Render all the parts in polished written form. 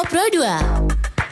Pro 2.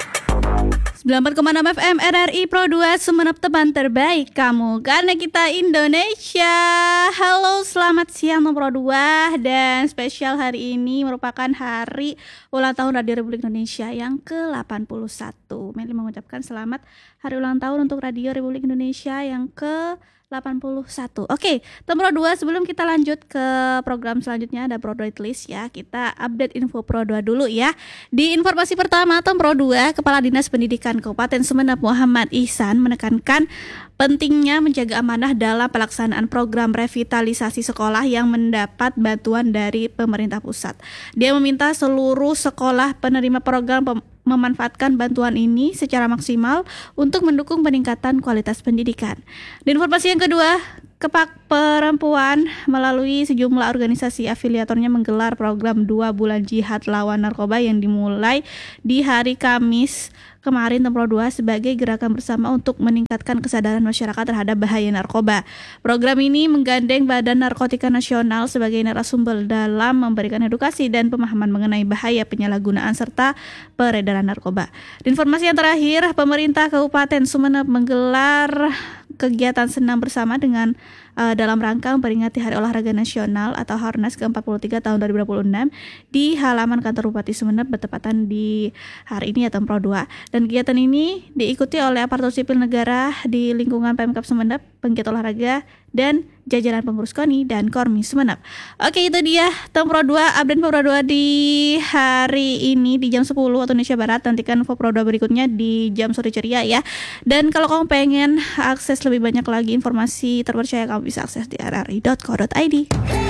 94,6 FM RRI Pro 2 Sumenep, teman terbaik kamu karena kita Indonesia. Halo, selamat siang Pro 2. Dan spesial hari ini merupakan hari ulang tahun Radio Republik Indonesia yang ke-81. Meli mengucapkan selamat hari ulang tahun untuk Radio Republik Indonesia yang ke-81. Oke, Pro 2, sebelum kita lanjut ke program selanjutnya ada Pro 2 List ya. Kita update info Pro 2 dulu ya. Di informasi pertama Pro 2, Kepala Dinas Pendidikan Kabupaten Sumenep Muhammad Ihsan menekankan pentingnya menjaga amanah dalam pelaksanaan program revitalisasi sekolah yang mendapat bantuan dari pemerintah pusat. Dia meminta seluruh sekolah penerima program memanfaatkan bantuan ini secara maksimal untuk mendukung peningkatan kualitas pendidikan. Dan informasi yang kedua, Kepak Perempuan melalui sejumlah organisasi afiliatornya menggelar program 2 bulan jihad lawan narkoba yang dimulai di hari Kamis kemarin Pro 2 sebagai gerakan bersama untuk meningkatkan kesadaran masyarakat terhadap bahaya narkoba. Program ini menggandeng Badan Narkotika Nasional sebagai narasumber dalam memberikan edukasi dan pemahaman mengenai bahaya penyalahgunaan serta peredaran narkoba. Dan informasi yang terakhir, pemerintah Kabupaten Sumenep menggelar kegiatan senam bersama dengan dalam rangka memperingati Hari Olahraga Nasional atau Harnas ke-43 tahun 2026 di halaman kantor Bupati Sumenep bertepatan di hari ini atau Pro 2. Dan kegiatan ini diikuti oleh aparatur sipil negara di lingkungan Pemkab Sumenep, penggiat olahraga, dan jajaran pengurus KONI dan Kormi Sumenep. Oke, itu dia Pro 2, update Pro 2 di hari ini di jam 10 waktu Indonesia Barat. Nantikan Pro 2 berikutnya di jam sore ceria ya. Dan kalau kamu pengen akses lebih banyak lagi informasi terpercaya, kamu bisa akses di rri.co.id.